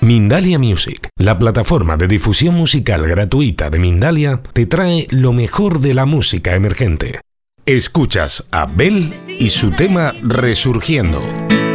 Mindalia Music, la plataforma de difusión musical gratuita de Mindalia, te trae lo mejor de la música emergente. Escuchas a Bel y su tema Resurgiendo.